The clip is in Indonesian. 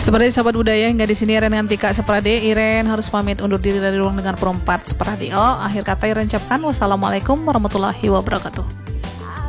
Seperti sahabat budaya, hingga di sini Iren dengan Tika Seprade. Iren harus pamit undur diri dari ruang dengar perempat Seprade. Akhir kata Iren ucapkan wassalamualaikum warahmatullahi wabarakatuh.